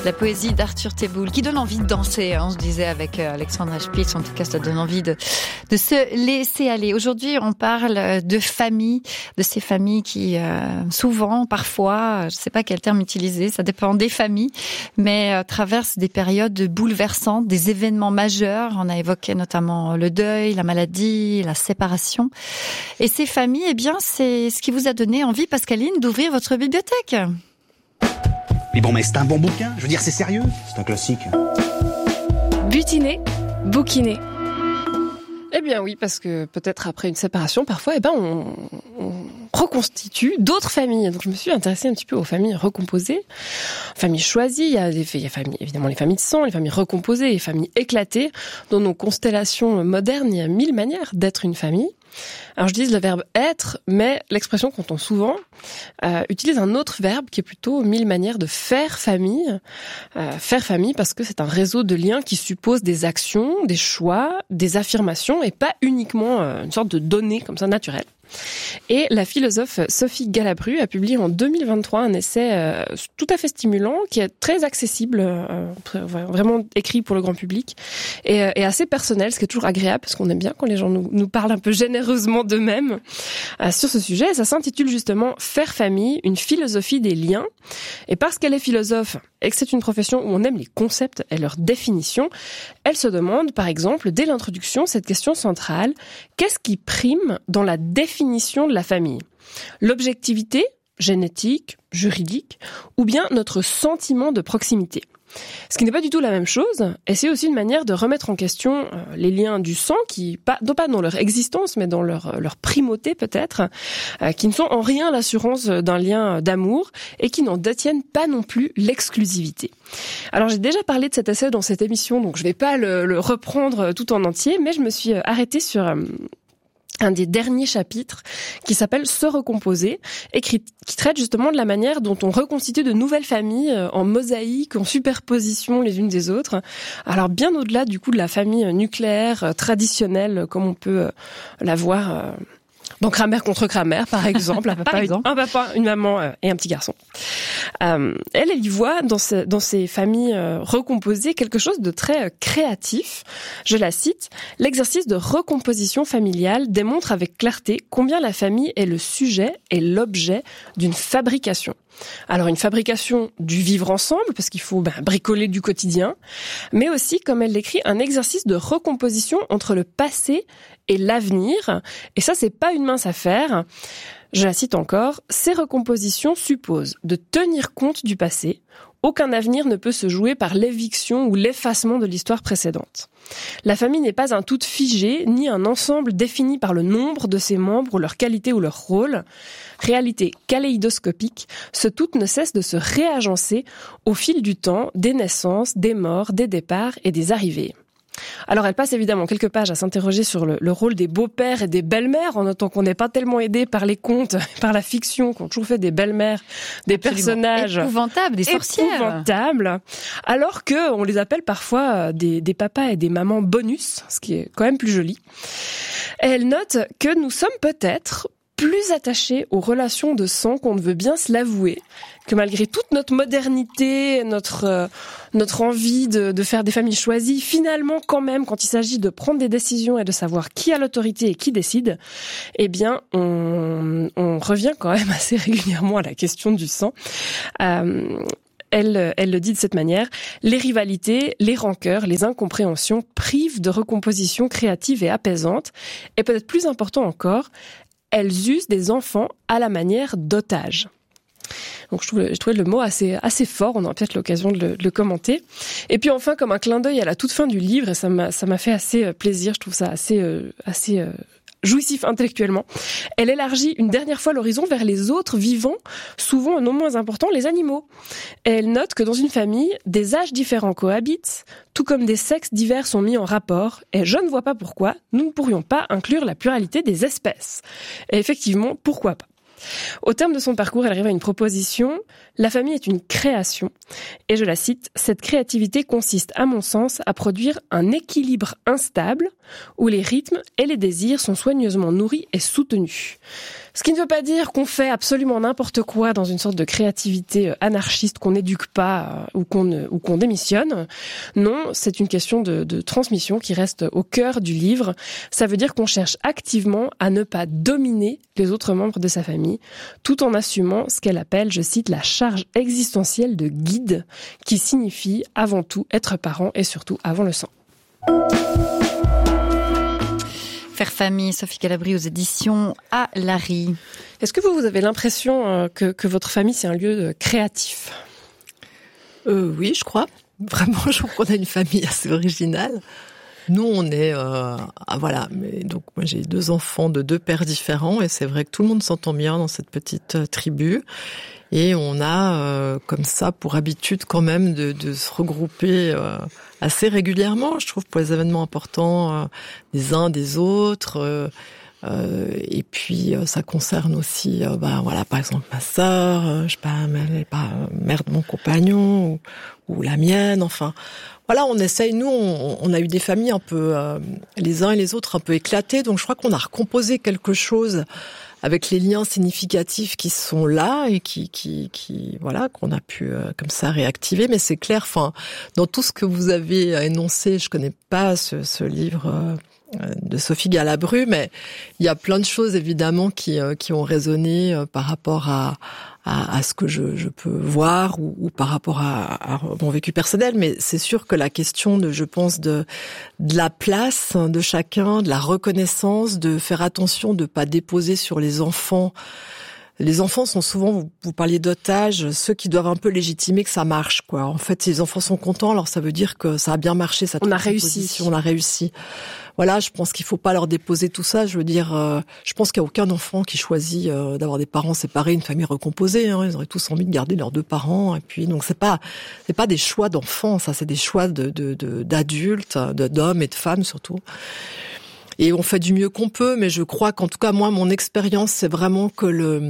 La poésie d'Arthur Teboul qui donne envie de danser, hein, on se disait avec Alexandra Spitz, en tout cas ça donne envie de se laisser aller. Aujourd'hui on parle de famille, de ces familles qui souvent, parfois, je ne sais pas quel terme utiliser, ça dépend des familles, mais traversent des périodes bouleversantes, des événements majeurs. On a évoqué notamment le deuil, la maladie, la séparation. Et ces familles, eh bien c'est ce qui vous a donné envie, Pascaline, d'ouvrir votre bibliothèque. Mais bon, mais c'est un bon bouquin, je veux dire, c'est sérieux. C'est un classique. Butiner, bouquiner. Eh bien oui, parce que peut-être après une séparation, parfois, on reconstitue d'autres familles. Donc je me suis intéressée un petit peu aux familles recomposées, familles choisies. Il y a familles, évidemment les familles de sang, les familles recomposées, les familles éclatées. Dans nos constellations modernes, il y a 1000 manières d'être une famille. Alors je dis le verbe être, mais l'expression qu'on entend souvent utilise un autre verbe qui est plutôt 1000 manières de faire famille. Faire famille parce que c'est un réseau de liens qui suppose des actions, des choix, des affirmations et pas uniquement une sorte de données comme ça naturelles. Et la philosophe Sophie Galabru a publié en 2023 un essai tout à fait stimulant, qui est très accessible, vraiment écrit pour le grand public, et assez personnel, ce qui est toujours agréable, parce qu'on aime bien quand les gens nous parlent un peu généreusement d'eux-mêmes sur ce sujet. Ça s'intitule justement « Faire famille, une philosophie des liens ». Et parce qu'elle est philosophe, et que c'est une profession où on aime les concepts et leurs définitions, elle se demande, par exemple, dès l'introduction, cette question centrale, qu'est-ce qui prime dans la définition de la famille ? L'objectivité, génétique, juridique, ou bien notre sentiment de proximité ? Ce qui n'est pas du tout la même chose, et c'est aussi une manière de remettre en question les liens du sang qui, non pas dans leur existence, mais dans leur primauté peut-être, qui ne sont en rien l'assurance d'un lien d'amour et qui n'en détiennent pas non plus l'exclusivité. Alors j'ai déjà parlé de cet essai dans cette émission, donc je vais pas le reprendre tout en entier, mais je me suis arrêtée sur un des derniers chapitres qui s'appelle « Se recomposer » et qui traite justement de la manière dont on reconstitue de nouvelles familles en mosaïque, en superposition les unes des autres. Alors bien au-delà du coup de la famille nucléaire traditionnelle comme on peut la voir dans Kramer contre Kramer par exemple, un papa, une maman et un petit garçon. Elle y voit dans ces familles recomposées quelque chose de très créatif. Je la cite, « L'exercice de recomposition familiale démontre avec clarté combien la famille est le sujet et l'objet d'une fabrication. » Alors une fabrication du vivre ensemble, parce qu'il faut bricoler du quotidien, mais aussi, comme elle l'écrit, un exercice de recomposition entre le passé et l'avenir. Et ça, c'est pas une mince affaire. Je la cite encore, « Ces recompositions supposent de tenir compte du passé. Aucun avenir ne peut se jouer par l'éviction ou l'effacement de l'histoire précédente. La famille n'est pas un tout figé, ni un ensemble défini par le nombre de ses membres ou leur qualité ou leur rôle. Réalité kaléidoscopique, ce tout ne cesse de se réagencer au fil du temps, des naissances, des morts, des départs et des arrivées. » Alors elle passe évidemment quelques pages à s'interroger sur le rôle des beaux-pères et des belles-mères, en notant qu'on n'est pas tellement aidé par les contes, par la fiction, qu'on a toujours fait des belles-mères, des absolument personnages épouvantables, des sorcières, épouvantables, alors que on les appelle parfois des papas et des mamans bonus, ce qui est quand même plus joli. Et elle note que nous sommes peut-être plus attachés aux relations de sang qu'on ne veut bien se l'avouer, que malgré toute notre modernité, notre envie de faire des familles choisies, finalement quand même, quand il s'agit de prendre des décisions et de savoir qui a l'autorité et qui décide, eh bien on revient quand même assez régulièrement à la question du sang. Elle le dit de cette manière, les rivalités, les rancœurs, les incompréhensions privent de recomposition créative et apaisante, et peut-être plus important encore, elles usent des enfants à la manière d'otages. Donc je trouvais le mot assez fort, on aura peut-être l'occasion de le commenter. Et puis enfin, comme un clin d'œil à la toute fin du livre, et ça m'a fait assez plaisir, je trouve ça assez jouissif intellectuellement, elle élargit une dernière fois l'horizon vers les autres vivants, souvent non moins importants, les animaux. Et elle note que dans une famille, des âges différents cohabitent, tout comme des sexes divers sont mis en rapport, et je ne vois pas pourquoi nous ne pourrions pas inclure la pluralité des espèces. Et effectivement, pourquoi pas ? Au terme de son parcours, elle arrive à une proposition. La famille est une création. Et je la cite, « Cette créativité consiste, à mon sens, à produire un équilibre instable où les rythmes et les désirs sont soigneusement nourris et soutenus. Ce qui ne veut pas dire qu'on fait absolument n'importe quoi dans une sorte de créativité anarchiste, qu'on n'éduque pas ou qu'on démissionne. Non, c'est une question de transmission qui reste au cœur du livre. Ça veut dire qu'on cherche activement à ne pas dominer les autres membres de sa famille, tout en assumant ce qu'elle appelle, je cite, la charge existentielle de guide, qui signifie avant tout être parent et surtout avant le sang. Faire famille, Sophie Calabri aux éditions à Larry. Est-ce que vous avez l'impression que votre famille, c'est un lieu créatif ? Oui, je crois. Vraiment, je trouve qu'on a une famille assez originale. Nous, on est... voilà. Mais donc, moi, j'ai 2 enfants de 2 pères différents et c'est vrai que tout le monde s'entend bien dans cette petite tribu. Et on a, comme ça, pour habitude quand même de se regrouper assez régulièrement, je trouve, pour les événements importants des uns des autres. Et puis, ça concerne aussi, voilà, par exemple, ma sœur, je sais pas, mère de mon compagnon ou la mienne, enfin... Voilà, on essaye, nous, on a eu des familles un peu, les uns et les autres un peu éclatées, donc je crois qu'on a recomposé quelque chose avec les liens significatifs qui sont là et qui voilà, qu'on a pu comme ça réactiver. Mais c'est clair, enfin, dans tout ce que vous avez énoncé, je connais pas ce livre de Sophie Calabri, mais il y a plein de choses évidemment qui ont résonné par rapport à ce que je peux voir ou par rapport à mon vécu personnel. Mais c'est sûr que la question je pense de la place de chacun, de la reconnaissance, de faire attention de pas déposer sur les enfants. Les enfants sont souvent, vous parliez d'otages, ceux qui doivent un peu légitimer que ça marche, quoi. En fait, si les enfants sont contents, alors ça veut dire que ça a bien marché, on a réussi. On a réussi. Voilà, je pense qu'il faut pas leur déposer tout ça. Je veux dire, je pense qu'il y a aucun enfant qui choisit d'avoir des parents séparés, une famille recomposée. Hein. Ils auraient tous envie de garder leurs 2 parents. Et puis, donc c'est pas des choix d'enfants, ça, c'est des choix d'adultes, d'hommes et de femmes surtout. Et on fait du mieux qu'on peut, mais je crois qu'en tout cas, moi, mon expérience, c'est vraiment que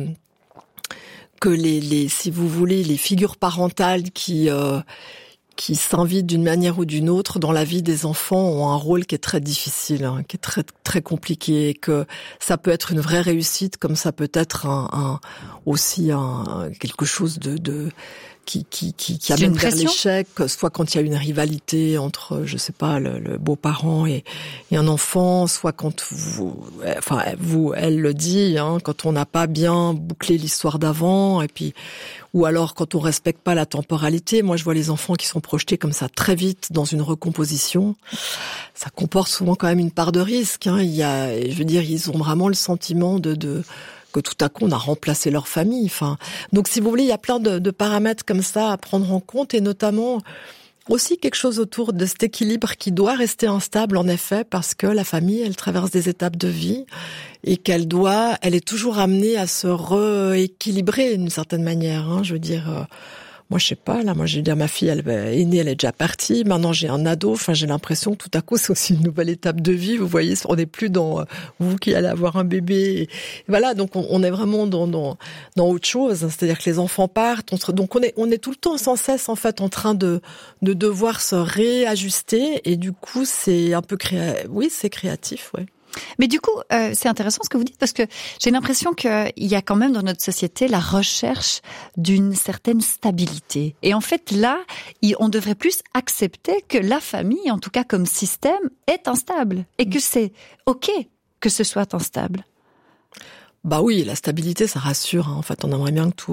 les si vous voulez, les figures parentales qui s'invitent d'une manière ou d'une autre dans la vie des enfants ont un rôle qui est très difficile, hein, qui est très très compliqué, et que ça peut être une vraie réussite, comme ça peut être aussi quelque chose qui amène vers l'échec, soit quand il y a une rivalité entre, je sais pas, le beau-parent et un enfant, soit quand elle le dit, hein, quand on n'a pas bien bouclé l'histoire d'avant, et puis, ou alors quand on respecte pas la temporalité. Moi, je vois les enfants qui sont projetés comme ça très vite dans une recomposition. Ça comporte souvent quand même une part de risque, hein. Je veux dire, ils ont vraiment le sentiment que tout à coup on a remplacé leur famille. Enfin, donc si vous voulez, il y a plein de paramètres comme ça à prendre en compte, et notamment aussi quelque chose autour de cet équilibre qui doit rester instable, en effet, parce que la famille, elle traverse des étapes de vie et elle est toujours amenée à se rééquilibrer d'une certaine manière, hein. Je veux dire, moi, je sais pas, là, moi, j'ai dit à ma fille, elle est née, elle est déjà partie. Maintenant, j'ai un ado. Enfin, j'ai l'impression que tout à coup, c'est aussi une nouvelle étape de vie. Vous voyez, on n'est plus dans vous qui allez avoir un bébé. Et voilà, donc on est vraiment dans autre chose. C'est-à-dire que les enfants partent. Donc on est tout le temps, sans cesse, en fait, en train de devoir se réajuster. Et du coup, c'est un peu c'est créatif, ouais. Mais du coup, c'est intéressant ce que vous dites, parce que j'ai l'impression qu'il y a quand même dans notre société la recherche d'une certaine stabilité. Et en fait, là, on devrait plus accepter que la famille, en tout cas comme système, est instable. Et que c'est OK que ce soit instable. Bah oui, la stabilité, ça rassure, hein. En fait, on aimerait bien que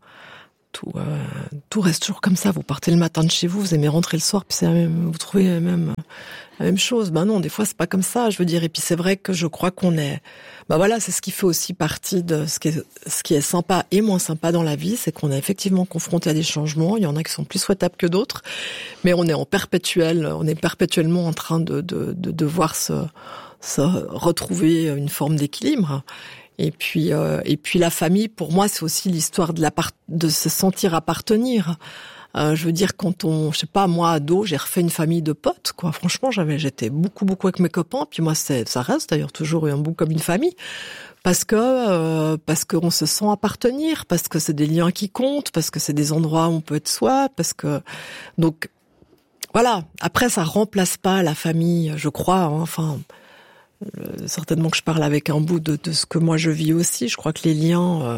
tout reste toujours comme ça. Vous partez le matin de chez vous, vous aimez rentrer le soir, puis vous trouvez la même chose. Ben non, des fois c'est pas comme ça, je veux dire. Et puis c'est vrai que je crois qu'on est, voilà, c'est ce qui fait aussi partie de ce qui est sympa et moins sympa dans la vie, c'est qu'on est effectivement confronté à des changements. Il y en a qui sont plus souhaitables que d'autres, mais on est perpétuellement en train de devoir se retrouver une forme d'équilibre. Et puis la famille, pour moi, c'est aussi l'histoire de se sentir appartenir. Je veux dire, je sais pas, moi, ado, j'ai refait une famille de potes, quoi. Franchement, j'étais beaucoup avec mes copains. Puis moi, ça reste d'ailleurs toujours un bout comme une famille. Parce qu'on se sent appartenir, parce que c'est des liens qui comptent, parce que c'est des endroits où on peut être soi, donc, voilà. Après, ça remplace pas la famille, je crois, hein. Enfin, certainement que je parle avec un bout de ce que moi je vis aussi. Je crois que les liens,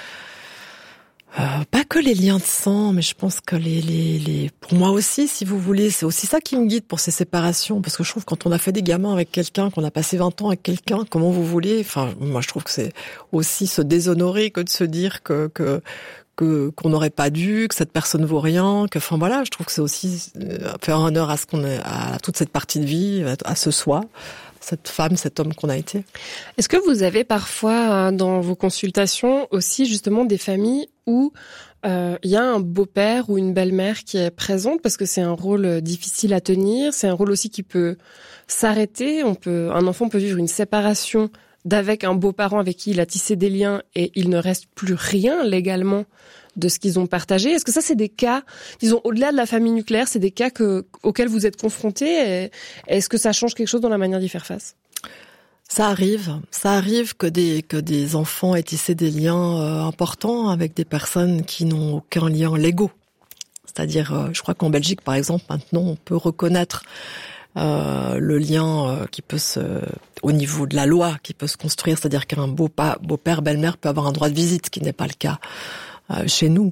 pas que les liens de sang, mais je pense que pour moi aussi, si vous voulez, c'est aussi ça qui me guide pour ces séparations, parce que je trouve que quand on a fait des gamins avec quelqu'un, qu'on a passé 20 ans avec quelqu'un, comment vous voulez, enfin, moi je trouve que c'est aussi se déshonorer que de se dire qu'on n'aurait pas dû, que cette personne vaut rien, que, enfin voilà, je trouve que c'est aussi faire honneur à toute cette partie de vie, à ce soi, cette femme, cet homme qu'on a été. Est-ce que vous avez parfois dans vos consultations aussi justement des familles où il y a un beau-père ou une belle-mère qui est présente, parce que c'est un rôle difficile à tenir, c'est un rôle aussi qui peut s'arrêter, un enfant peut vivre une séparation d'avec un beau-parent avec qui il a tissé des liens et il ne reste plus rien légalement de ce qu'ils ont partagé. Est-ce que ça, c'est des cas, disons, au-delà de la famille nucléaire, c'est des cas auxquels vous êtes confrontés et est-ce que ça change quelque chose dans la manière d'y faire face ? Ça arrive que des enfants aient tissé des liens importants avec des personnes qui n'ont aucun lien légaux. C'est-à-dire, je crois qu'en Belgique, par exemple, maintenant, on peut reconnaître le lien qui peut au niveau de la loi, qui peut se construire, c'est-à-dire qu'un beau-père, belle-mère peut avoir un droit de visite, ce qui n'est pas le cas chez nous.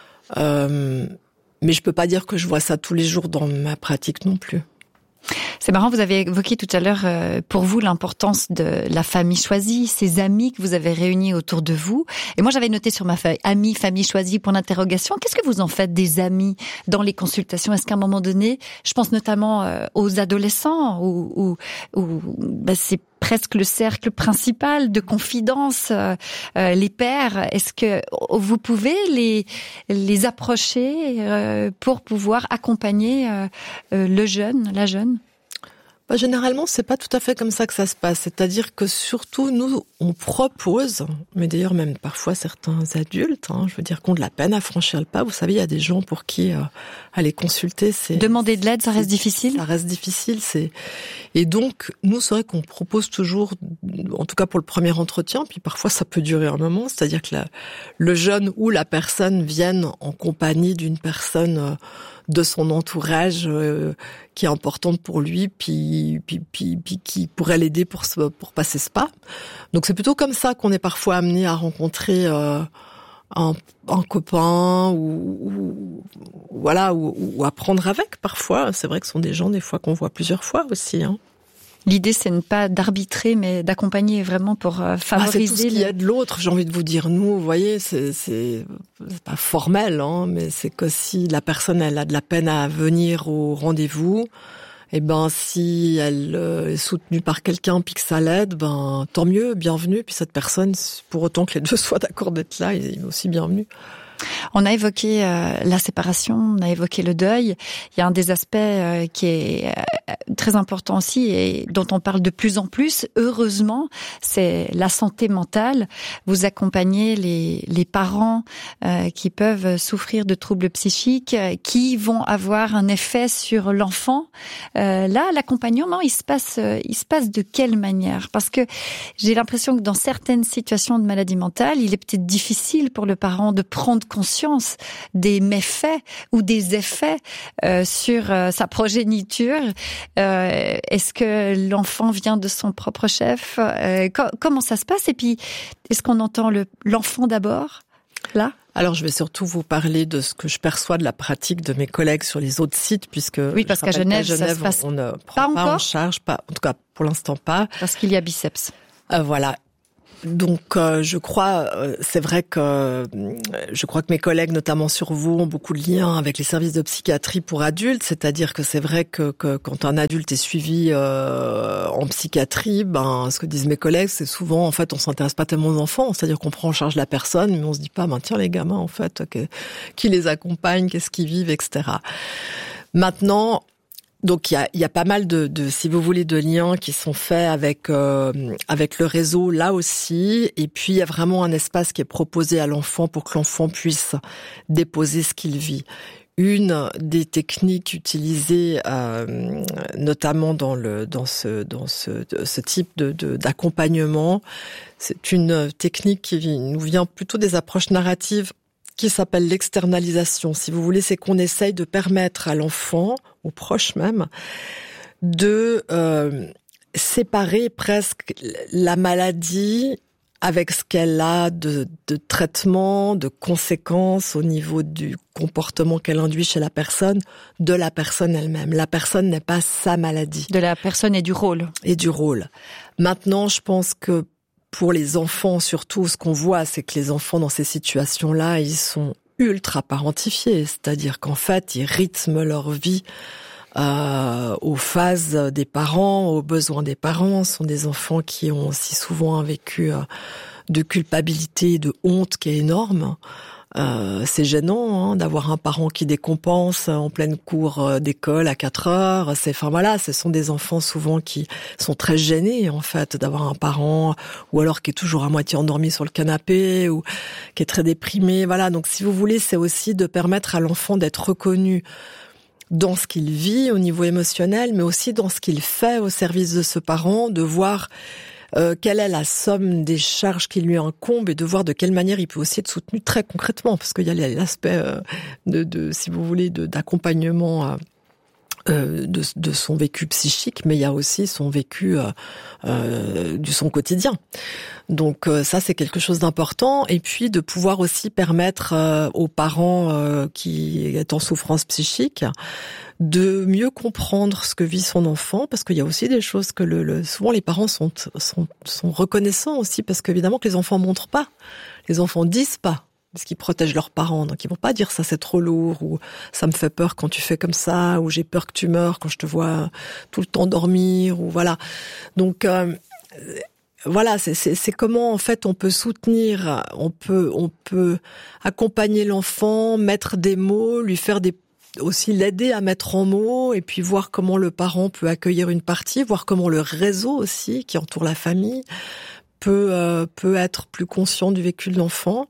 Mais je peux pas dire que je vois ça tous les jours dans ma pratique non plus. C'est marrant, vous avez évoqué tout à l'heure pour vous l'importance de la famille choisie, ces amis que vous avez réunis autour de vous. Et moi, j'avais noté sur ma feuille amis, famille choisie, point d'interrogation. Qu'est-ce que vous en faites des amis dans les consultations ? Est-ce qu'à un moment donné, je pense notamment aux adolescents, où c'est presque le cercle principal de confidence, les pères. Est-ce que vous pouvez les approcher pour pouvoir accompagner le jeune, la jeune ? Généralement, c'est pas tout à fait comme ça que ça se passe. C'est-à-dire que surtout, nous, on propose, mais d'ailleurs même parfois certains adultes, je veux dire, qui ont de la peine à franchir le pas. Vous savez, il y a des gens pour qui aller consulter, c'est... Demander de l'aide, ça reste difficile ? Ça reste difficile, Et donc, nous, c'est vrai qu'on propose toujours, en tout cas pour le premier entretien, puis parfois ça peut durer un moment, c'est-à-dire que le jeune ou la personne viennent en compagnie d'une personne de son entourage qui est importante pour lui, puis qui pourrait l'aider pour passer ce pas. Donc c'est plutôt comme ça qu'on est parfois amené à rencontrer un copain ou à prendre avec parfois. C'est vrai que ce sont des gens des fois qu'on voit plusieurs fois aussi. L'idée, c'est ne pas d'arbitrer, mais d'accompagner vraiment pour favoriser... c'est tout ce qui aide l'autre, j'ai envie de vous dire. Nous, vous voyez, c'est pas formel, mais c'est que si la personne, elle a de la peine à venir au rendez-vous, si elle est soutenue par quelqu'un puis que ça l'aide, tant mieux, bienvenue. Puis cette personne, pour autant que les deux soient d'accord d'être là, il est aussi bienvenu. On a évoqué la séparation, on a évoqué le deuil. Il y a un des aspects qui est très important aussi et dont on parle de plus en plus, heureusement, c'est la santé mentale. Vous accompagnez les parents qui peuvent souffrir de troubles psychiques, qui vont avoir un effet sur l'enfant. Là, l'accompagnement, il se passe de quelle manière ? Parce que j'ai l'impression que dans certaines situations de maladie mentale, il est peut-être difficile pour le parent de prendre conscience des méfaits ou des effets sur sa progéniture. Est-ce que l'enfant vient de son propre chef ? Comment ça se passe ? Et puis, est-ce qu'on entend l'enfant d'abord, là ? Alors, je vais surtout vous parler de ce que je perçois de la pratique de mes collègues sur les autres sites, puisque oui, parce qu'à Genève, ça se passe on ne prend pas en charge, en tout cas pour l'instant pas. Parce qu'il y a biceps. Voilà. Donc, je crois, c'est vrai que mes collègues, notamment sur vous, ont beaucoup de liens avec les services de psychiatrie pour adultes. C'est-à-dire que c'est vrai que quand un adulte est suivi en psychiatrie, ce que disent mes collègues, c'est souvent, en fait, on s'intéresse pas tellement aux enfants. C'est-à-dire qu'on prend en charge la personne, mais on se dit pas, tiens, les gamins, en fait, qui les accompagne, qu'est-ce qu'ils vivent, etc. Maintenant, donc il y a pas mal de si vous voulez de liens qui sont faits avec le réseau là aussi, et puis il y a vraiment un espace qui est proposé à l'enfant pour que l'enfant puisse déposer ce qu'il vit. Une des techniques utilisées notamment dans ce type d'accompagnement, c'est une technique qui nous vient plutôt des approches narratives qui s'appelle l'externalisation. Si vous voulez, c'est qu'on essaye de permettre à l'enfant, aux proches même, de séparer presque la maladie avec ce qu'elle a de traitement, de conséquences au niveau du comportement qu'elle induit chez la personne, de la personne elle-même. La personne n'est pas sa maladie. De la personne et du rôle. Et du rôle. Maintenant, je pense que pour les enfants, surtout, ce qu'on voit, c'est que les enfants dans ces situations-là, ils sont ultra parentifiés. C'est-à-dire qu'en fait, ils rythment leur vie aux phases des parents, aux besoins des parents. Ce sont des enfants qui ont aussi souvent un vécu de culpabilité, de honte qui est énorme. C'est gênant d'avoir un parent qui décompense en pleine cour d'école à 4 heures. Ce sont des enfants souvent qui sont très gênés en fait d'avoir un parent ou alors qui est toujours à moitié endormi sur le canapé ou qui est très déprimé. Voilà, donc si vous voulez, c'est aussi de permettre à l'enfant d'être reconnu dans ce qu'il vit au niveau émotionnel, mais aussi dans ce qu'il fait au service de ce parent, de voir quelle est la somme des charges qui lui incombent et de voir de quelle manière il peut aussi être soutenu très concrètement, parce qu'il y a l'aspect si vous voulez, d'accompagnement de son vécu psychique, mais il y a aussi son vécu du son quotidien. Donc ça, c'est quelque chose d'important. Et puis de pouvoir aussi permettre aux parents qui est en souffrance psychique de mieux comprendre ce que vit son enfant, parce qu'il y a aussi des choses que souvent les parents sont reconnaissants aussi, parce qu'évidemment que les enfants montrent pas, les enfants disent pas. Parce qu'ils protègent leurs parents, donc ils vont pas dire ça c'est trop lourd, ou ça me fait peur quand tu fais comme ça, ou j'ai peur que tu meurs quand je te vois tout le temps dormir, ou voilà. Donc voilà, c'est comment en fait on peut soutenir, on peut accompagner l'enfant, mettre des mots, lui faire aussi l'aider à mettre en mots, et puis voir comment le parent peut accueillir une partie, voir comment le réseau aussi qui entoure la famille peut être plus conscient du vécu de l'enfant.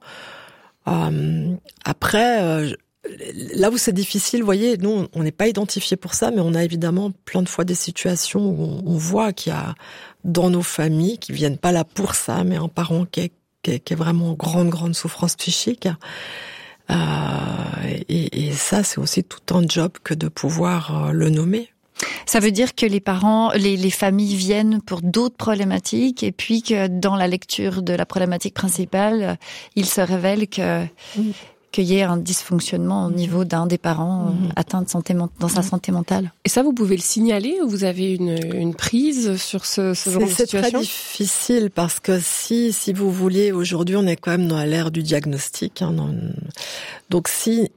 Après, là où c'est difficile, vous voyez, nous, on n'est pas identifiés pour ça, mais on a évidemment plein de fois des situations où on voit qu'il y a dans nos familles, qui viennent pas là pour ça, mais un parent qui est vraiment en grande souffrance psychique. Et ça, c'est aussi tout un job que de pouvoir le nommer. Ça veut dire que les parents, les familles viennent pour d'autres problématiques et puis que dans la lecture de la problématique principale, il se révèle qu'il y ait un dysfonctionnement au niveau d'un des parents atteint de dans sa santé mentale. Et ça, vous pouvez le signaler ou vous avez une prise sur ce genre de situation? C'est très difficile parce que si vous voulez, aujourd'hui, on est quand même dans l'ère du diagnostic. Donc si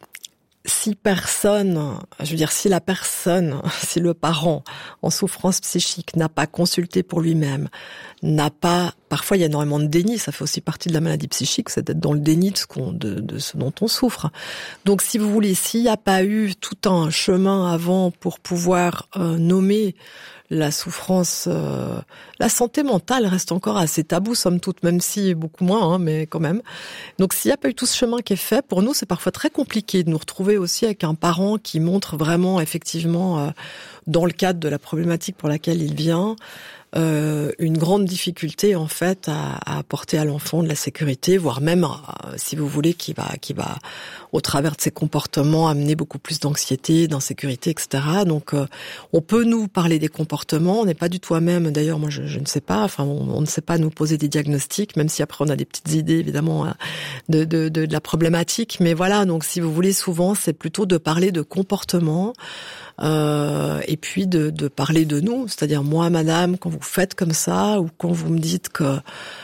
le parent en souffrance psychique n'a pas consulté pour lui-même, parfois il y a énormément de déni, ça fait aussi partie de la maladie psychique, c'est d'être dans le déni de ce dont on souffre. Donc si vous voulez, s'il n'y a pas eu tout un chemin avant pour pouvoir nommer la souffrance, la santé mentale reste encore assez tabou, somme toute, même si beaucoup moins, mais quand même. Donc s'il n'y a pas eu tout ce chemin qui est fait, pour nous c'est parfois très compliqué de nous retrouver aussi avec un parent qui montre vraiment effectivement, dans le cadre de la problématique pour laquelle il vient, une grande difficulté en fait à apporter à l'enfant de la sécurité, voire même, si vous voulez, qui va au travers de ses comportements amener beaucoup plus d'anxiété, d'insécurité, etc. Donc on peut nous parler des comportements, on n'est pas du tout à même. D'ailleurs, moi je ne sais pas. Enfin, on ne sait pas nous poser des diagnostics, même si après on a des petites idées évidemment de la problématique. Mais voilà, donc si vous voulez, souvent c'est plutôt de parler de comportements. Et puis de parler de nous, c'est-à-dire moi, madame, quand vous faites comme ça, ou quand vous me dites que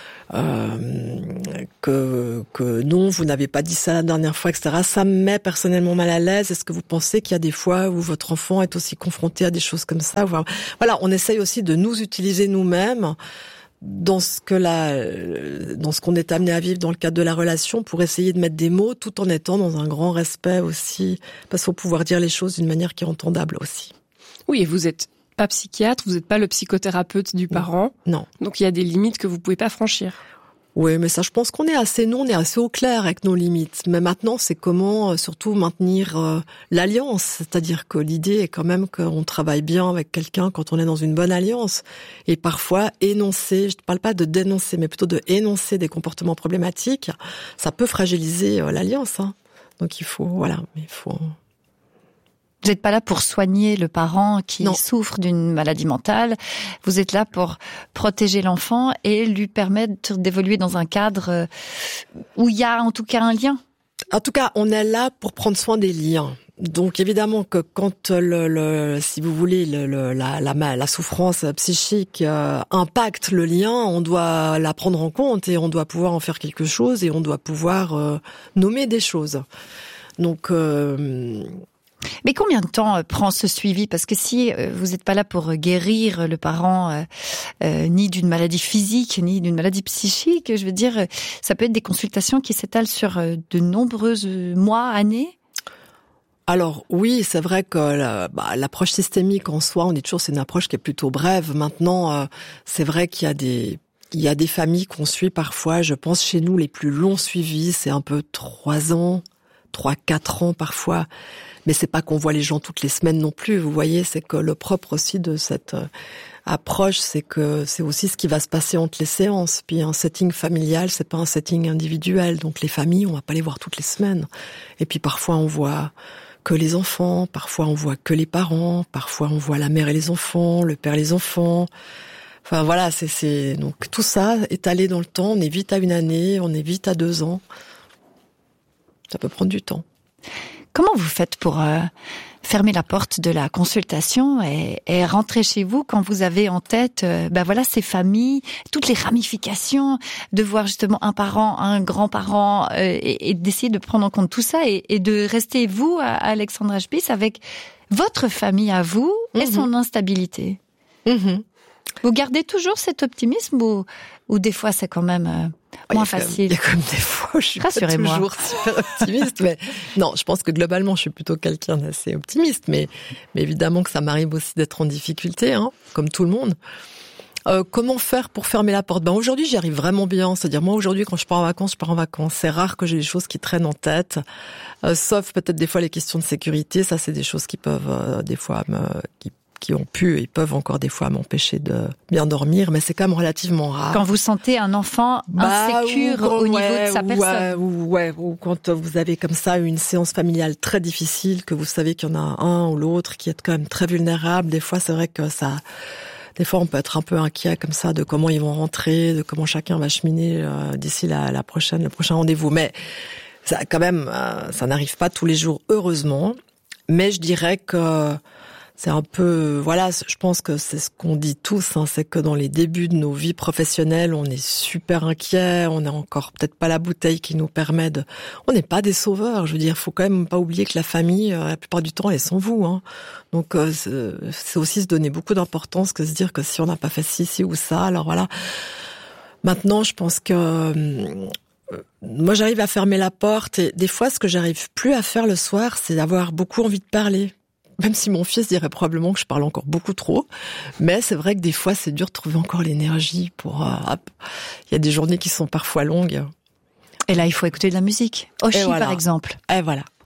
non, vous n'avez pas dit ça la dernière fois, etc. Ça me met personnellement mal à l'aise. Est-ce que vous pensez qu'il y a des fois où votre enfant est aussi confronté à des choses comme ça? Voilà, on essaye aussi de nous utiliser nous-mêmes dans ce qu'on est amené à vivre dans le cadre de la relation, pour essayer de mettre des mots tout en étant dans un grand respect aussi, parce qu'il faut pouvoir dire les choses d'une manière qui est entendable aussi. Oui, et vous êtes pas psychiatre, vous n'êtes pas le psychothérapeute du parent. Non. Donc il y a des limites que vous pouvez pas franchir. Oui, mais ça, je pense qu'on est assez au clair avec nos limites. Mais maintenant, c'est comment surtout maintenir l'alliance. C'est-à-dire que l'idée est quand même qu'on travaille bien avec quelqu'un quand on est dans une bonne alliance. Et parfois, énoncer, je ne parle pas de dénoncer, mais plutôt de énoncer des comportements problématiques, ça peut fragiliser l'alliance. Donc il faut. Vous n'êtes pas là pour soigner le parent qui souffre d'une maladie mentale. Vous êtes là pour protéger l'enfant et lui permettre d'évoluer dans un cadre où il y a en tout cas un lien. En tout cas, on est là pour prendre soin des liens. Donc évidemment que quand si vous voulez la souffrance psychique impacte le lien, on doit la prendre en compte et on doit pouvoir en faire quelque chose et on doit pouvoir nommer des choses. Donc mais combien de temps prend ce suivi? Parce que si vous n'êtes pas là pour guérir le parent ni d'une maladie physique, ni d'une maladie psychique, je veux dire, ça peut être des consultations qui s'étalent sur de nombreux mois, années. Alors oui, c'est vrai que l'approche systémique en soi, on dit toujours c'est une approche qui est plutôt brève. Maintenant, c'est vrai qu'il y a des familles qu'on suit parfois. Je pense chez nous les plus longs suivis, c'est un peu 3 ans, 3-4 ans parfois. Mais c'est pas qu'on voit les gens toutes les semaines non plus. Vous voyez, c'est que le propre aussi de cette approche, c'est que c'est aussi ce qui va se passer entre les séances. Puis un setting familial, c'est pas un setting individuel. Donc les familles, on va pas les voir toutes les semaines. Et puis parfois on voit que les enfants, parfois on voit que les parents, parfois on voit la mère et les enfants, le père et les enfants. Enfin voilà, donc tout ça étalé dans le temps. On est vite à 1 année, on est vite à 2 ans. Ça peut prendre du temps. Comment vous faites pour fermer la porte de la consultation et rentrer chez vous quand vous avez en tête ces familles, toutes les ramifications de voir justement un parent, un grand-parent et d'essayer de prendre en compte tout ça et de rester vous, Alexandra Spitz, avec votre famille à vous et son instabilité. Vous gardez toujours cet optimisme ou des fois c'est quand même moins facile? Il y a comme des fois où je suis pas toujours super optimiste, mais non, je pense que globalement je suis plutôt quelqu'un d'assez optimiste, mais évidemment que ça m'arrive aussi d'être en difficulté, comme tout le monde. Comment faire pour fermer la porte? Aujourd'hui, j'y arrive vraiment bien. C'est-à-dire, moi, aujourd'hui, quand je pars en vacances. C'est rare que j'ai des choses qui traînent en tête. Sauf peut-être des fois les questions de sécurité. Ça, c'est des choses qui peuvent, des fois, qui ont pu et peuvent encore des fois m'empêcher de bien dormir, mais c'est quand même relativement rare. Quand vous sentez un enfant insécure au niveau de sa personne. Ou quand vous avez comme ça une séance familiale très difficile, que vous savez qu'il y en a un ou l'autre qui est quand même très vulnérable. Des fois, c'est vrai que des fois, on peut être un peu inquiet comme ça de comment ils vont rentrer, de comment chacun va cheminer d'ici le prochain rendez-vous. Mais ça, quand même, ça n'arrive pas tous les jours, heureusement. Mais je dirais que c'est un peu, je pense que c'est ce qu'on dit tous, c'est que dans les débuts de nos vies professionnelles, on est super inquiets, on n'a encore peut-être pas la bouteille qui nous permet on n'est pas des sauveurs, je veux dire, faut quand même pas oublier que la famille, la plupart du temps, elle est sans vous, Donc, c'est aussi se donner beaucoup d'importance que se dire que si on n'a pas fait ci ou ça, alors voilà. Maintenant, je pense que, moi, j'arrive à fermer la porte et des fois, ce que j'arrive plus à faire le soir, c'est d'avoir beaucoup envie de parler. Même si mon fils dirait probablement que je parle encore beaucoup trop. Mais c'est vrai que des fois, c'est dur de trouver encore l'énergie pour... Il y a des journées qui sont parfois longues. Et là, il faut écouter de la musique. Oshi, par exemple. Et voilà.